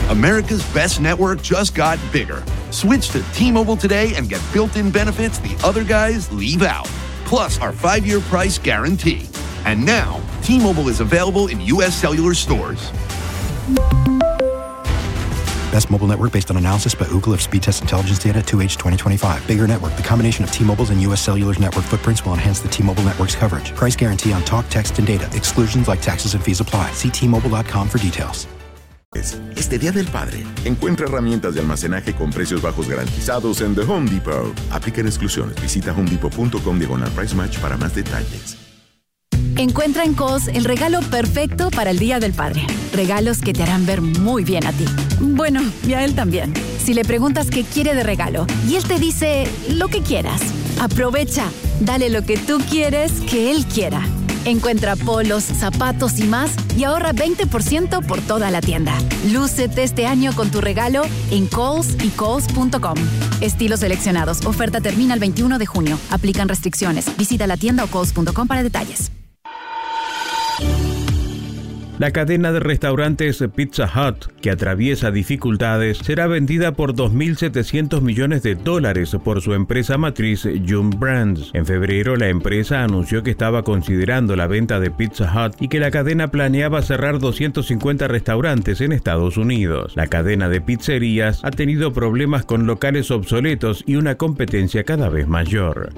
America's best network just got bigger. Switch to T-Mobile today and get built-in benefits the other guys leave out. Plus our 5-year price guarantee. And now, T-Mobile is available in U.S. cellular stores. Best mobile network based on analysis by Ookla of speed test intelligence data 2H 2025. Bigger network. The combination of T-Mobile's and U.S. Cellular's network footprints will enhance the T-Mobile network's coverage. Price guarantee on talk, text, and data. Exclusions like taxes and fees apply. See T-Mobile.com for details. Este Día del Padre, encuentra herramientas de almacenaje con precios bajos garantizados en The Home Depot. Aplican exclusiones. Visita homedepot.com/price match para más detalles. Encuentra en Kohl's el regalo perfecto para el Día del Padre. Regalos que te harán ver muy bien a ti. Bueno, y a él también. Si le preguntas qué quiere de regalo y él te dice lo que quieras, aprovecha. Dale lo que tú quieres que él quiera. Encuentra polos, zapatos y más y ahorra 20% por toda la tienda. Lúcete este año con tu regalo en Kohl's y Kohl's.com. Estilos seleccionados. Oferta termina el 21 de junio. Aplican restricciones. Visita la tienda o Kohl's.com para detalles. La cadena de restaurantes Pizza Hut, que atraviesa dificultades, será vendida por $2.700 millones por su empresa matriz Yum Brands. En febrero, la empresa anunció que estaba considerando la venta de Pizza Hut y que la cadena planeaba cerrar 250 restaurantes en Estados Unidos. La cadena de pizzerías ha tenido problemas con locales obsoletos y una competencia cada vez mayor.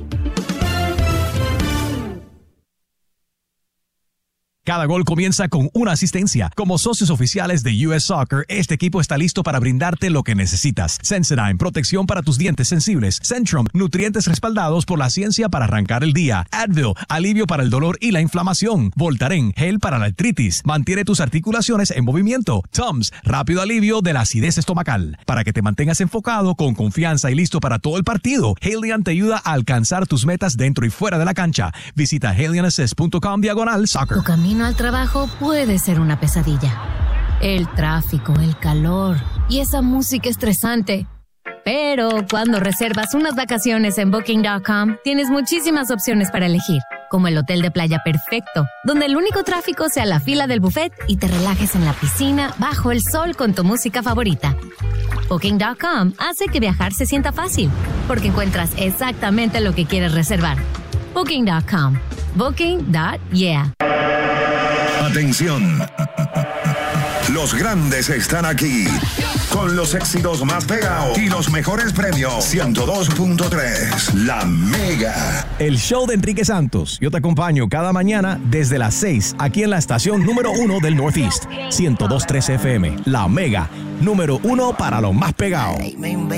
Cada gol comienza con una asistencia. Como socios oficiales de US Soccer, este equipo está listo para brindarte lo que necesitas. Sensodyne, protección para tus dientes sensibles. Centrum, nutrientes respaldados por la ciencia para arrancar el día. Advil, alivio para el dolor y la inflamación. Voltaren, gel para la artritis. Mantiene tus articulaciones en movimiento. Tums, rápido alivio de la acidez estomacal. Para que te mantengas enfocado, con confianza y listo para todo el partido, Haleon te ayuda a alcanzar tus metas dentro y fuera de la cancha. Visita haleonassist.com/soccer. Al trabajo puede ser una pesadilla. El tráfico, el calor y esa música estresante. Pero cuando reservas unas vacaciones en Booking.com, tienes muchísimas opciones para elegir, como el hotel de playa perfecto, donde el único tráfico sea la fila del buffet y te relajes en la piscina bajo el sol con tu música favorita. Booking.com hace que viajar se sienta fácil, porque encuentras exactamente lo que quieres reservar. Booking.com. Booking.yeah. Atención. Los grandes están aquí con los éxitos más pegados y los mejores premios. 102.3 La Mega. El show de Enrique Santos. Yo te acompaño cada mañana desde las 6 aquí en la estación número 1 del Northeast. 102.3 FM. La Mega. Número 1 para los más pegados.